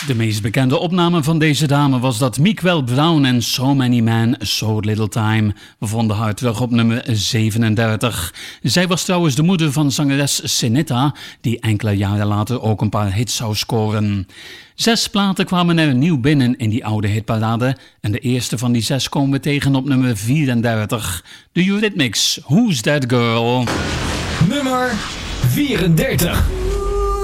De meest bekende opname van deze dame was dat Miguel Brown en So Many Men, So Little Time. We vonden haar terug op nummer 37. Zij was trouwens de moeder van zangeres Sinetta, die enkele jaren later ook een paar hits zou scoren. 6 platen kwamen er nieuw binnen in die oude hitparade en de eerste van die 6 komen we tegen op nummer 34. De Eurythmics, Who's That Girl? Nummer 34.